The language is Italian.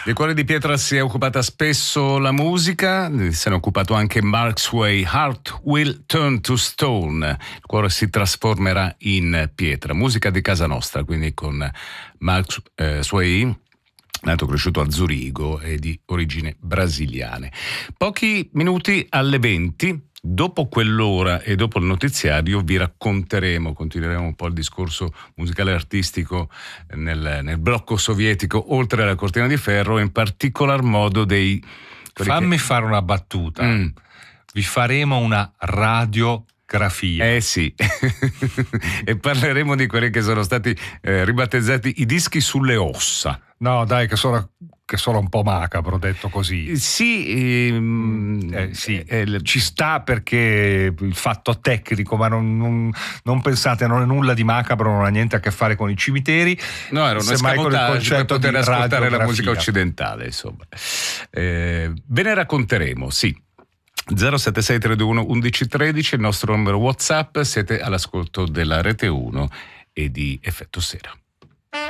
Del Cuore di Pietra si è occupata spesso la musica, se ne è occupato anche Mark Sway. Heart will turn to stone, il cuore si trasformerà in pietra, musica di casa nostra, quindi con Mark Sway, nato e cresciuto a Zurigo e di origini brasiliane. Pochi minuti alle 20. Dopo quell'ora e dopo il notiziario vi racconteremo, continueremo un po' il discorso musicale e artistico nel blocco sovietico oltre alla cortina di ferro, in particolar modo Fammi fare una battuta. Vi faremo una radiografia. Sì. E parleremo di quelli che sono stati ribattezzati i dischi sulle ossa. No, dai, che sono un po' macabro detto così. Sì, ci sta, perché il fatto tecnico, ma non pensate, non è nulla di macabro, non ha niente a che fare con i cimiteri. No, era uno scamotaggio per poter ascoltare la musica occidentale, insomma. Ve ne racconteremo, sì. 07631 1113, il nostro numero WhatsApp, siete all'ascolto della Rete 1 e di Effetto Sera.